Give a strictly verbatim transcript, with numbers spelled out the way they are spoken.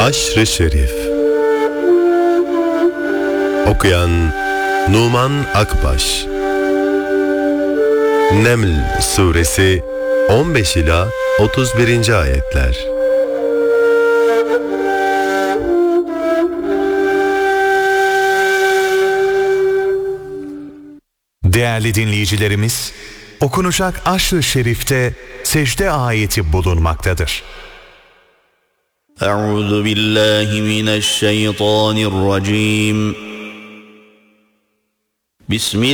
Aşr-ı Şerif. Okuyan Numan Akbaş. Neml Suresi on beş ila otuz birinci ayetler. Değerli dinleyicilerimiz, okunacak Aşr-ı Şerif'te secde ayeti bulunmaktadır. Euzu billahi mineşşeytanirracim. Bismillah.